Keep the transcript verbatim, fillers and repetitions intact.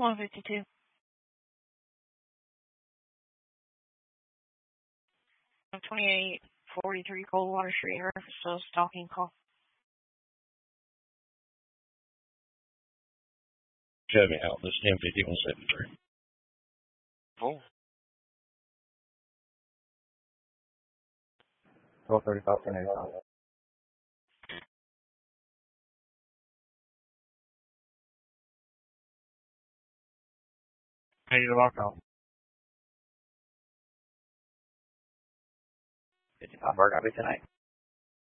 one fifty-two. twenty-eight forty-three Coldwater Street, Murfreesboro, stalking call. Show me out. This is ten fifty-one seventy-three. Oh. twelve thirty-five, ten eighty-five. Hey, you're locked on. fifty-five Burger, I'll be tonight.